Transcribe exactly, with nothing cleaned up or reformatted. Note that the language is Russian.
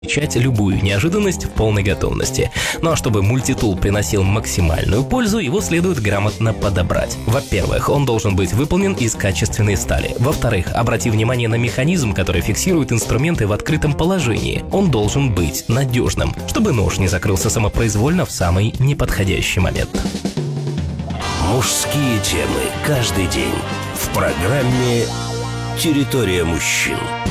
встречать любую неожиданность в полной готовности. Ну а чтобы мультитул приносил максимальную пользу, его следует грамотно подобрать. Во-первых, он должен быть выполнен из качественной стали. Во-вторых, обрати внимание на механизм, который фиксирует инструменты в открытом положении. Он должен быть надежным, чтобы нож не закрылся самопроизвольно в самый неподходящий момент. Мужские темы каждый день в программе «Территория мужчин».